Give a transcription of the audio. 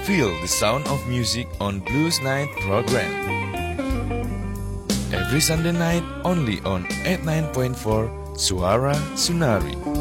Feel the sound of music on Blues Night program. Every Sunday night only on 89.4 Suara Sunari.